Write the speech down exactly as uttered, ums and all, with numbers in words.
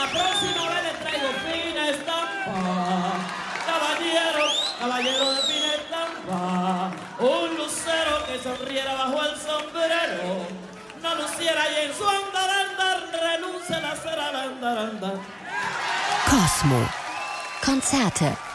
La próxima vez le traigo fina estampa. Caballero, caballero de fina estampa. Un lucero que sonriera bajo el sombrero. No luciera y en su andar, andar, reluce la cera, andar, andar. Cosmo. Konzerte